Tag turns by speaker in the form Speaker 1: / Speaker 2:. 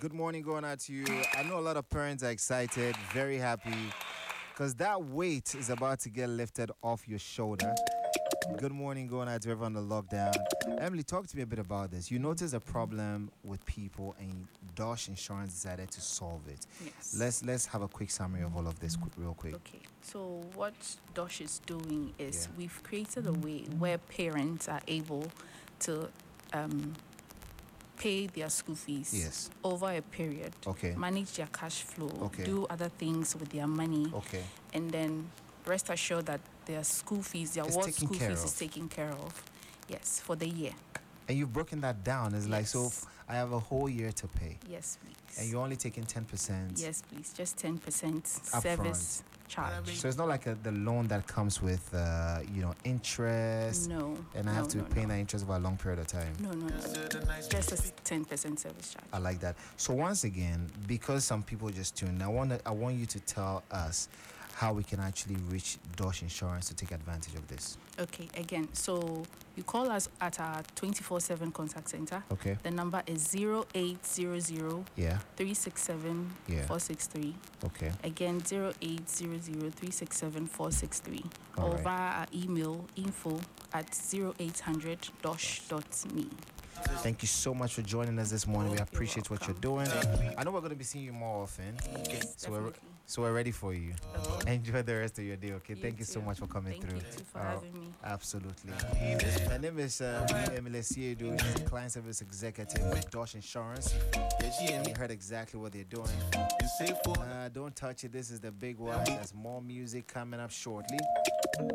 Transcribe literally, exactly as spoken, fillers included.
Speaker 1: Good morning going out to you. I know a lot of parents are excited, very happy, because that weight is about to get lifted off your shoulder. Good morning going out to everyone on the lockdown. Emily, talk to me a bit about this. You noticed a problem with people and Dosh Insurance decided to solve it.
Speaker 2: Yes.
Speaker 1: Let's let's have a quick summary of all of this quick, real quick.
Speaker 2: Okay. So what Dosh is doing is
Speaker 1: Yeah.
Speaker 2: we've created a way where parents are able to um, pay their school fees
Speaker 1: Yes.
Speaker 2: over a period,
Speaker 1: Okay.
Speaker 2: manage their cash flow,
Speaker 1: Okay.
Speaker 2: do other things with their money,
Speaker 1: Okay.
Speaker 2: and then rest assured that their school fees, their
Speaker 1: It's
Speaker 2: ward
Speaker 1: taken
Speaker 2: school
Speaker 1: care
Speaker 2: fees
Speaker 1: of.
Speaker 2: is taken care of. Yes, for the year.
Speaker 1: And you've broken that down. It's like, so
Speaker 2: Yes.
Speaker 1: f- I have a whole year to pay.
Speaker 2: Yes, please.
Speaker 1: And you're only taking ten percent.
Speaker 2: Yes, please. Just ten percent service charge.
Speaker 1: So it's not like a, the loan that comes with, uh, you know, interest.
Speaker 2: No.
Speaker 1: And I have
Speaker 2: no,
Speaker 1: to
Speaker 2: no,
Speaker 1: pay
Speaker 2: no.
Speaker 1: that interest over a long period of time.
Speaker 2: No, no, no. Just a ten percent service charge.
Speaker 1: I like that. So once again, because some people just tuned, I want to, I want you to tell us how we can actually reach Dosh Insurance to take advantage of this.
Speaker 2: Okay, again, so you call us at our twenty-four seven contact center.
Speaker 1: Okay.
Speaker 2: The number is zero eight zero zero,
Speaker 1: Yeah.
Speaker 2: three six seven,
Speaker 1: Yeah.
Speaker 2: four six three.
Speaker 1: Okay.
Speaker 2: Again, zero eight zero zero, three six seven, four six three.
Speaker 1: All
Speaker 2: Or
Speaker 1: right.
Speaker 2: via our email info at zero eight hundred dosh dot me.
Speaker 1: Thank you so much for joining us this morning. We
Speaker 2: You're
Speaker 1: appreciate what you're doing. I know we're going to be seeing you more often.
Speaker 2: Yes,
Speaker 1: So we're,
Speaker 2: definitely.
Speaker 1: so we're ready for you.
Speaker 2: Okay.
Speaker 1: Enjoy the rest of your day, okay?
Speaker 2: You
Speaker 1: Thank you so
Speaker 2: too.
Speaker 1: much for coming
Speaker 2: Thank
Speaker 1: through.
Speaker 2: you too for
Speaker 1: Oh,
Speaker 2: having me.
Speaker 1: Absolutely. My name is uh, Emily Siedu, the client service executive with Dosh Insurance. You heard exactly what they're doing. Uh, don't touch it. This is the big one. There's more music coming up shortly.